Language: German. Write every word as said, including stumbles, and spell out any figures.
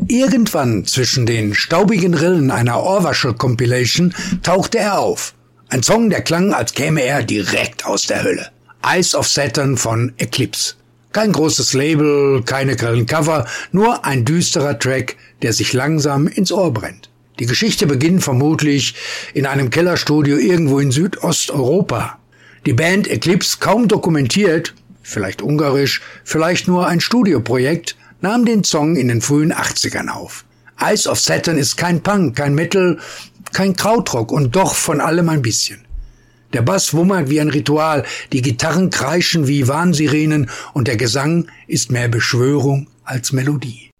Irgendwann zwischen den staubigen Rillen einer Ohrwaschel-Compilation tauchte er auf. Ein Song, der klang, als käme er direkt aus der Hölle. Eyes of Saturn von Eclipse. Kein großes Label, keine grellen Cover, nur ein düsterer Track, der sich langsam ins Ohr brennt. Die Geschichte beginnt vermutlich in einem Kellerstudio irgendwo in Südosteuropa. Die Band Eclipse, kaum dokumentiert, vielleicht ungarisch, vielleicht nur ein Studioprojekt, nahm den Song in den frühen achtzigern auf. Eyes of Saturn ist kein Punk, kein Metal, kein Krautrock und doch von allem ein bisschen. Der Bass wummert wie ein Ritual, die Gitarren kreischen wie Warnsirenen und der Gesang ist mehr Beschwörung als Melodie.